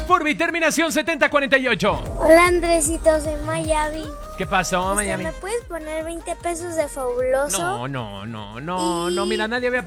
Furby, terminación 7048. Hola Andresito, soy Mayavi. ¿Qué pasó, Miami? ¿Me puedes poner 20 pesos de fabuloso? No, mira, nadie había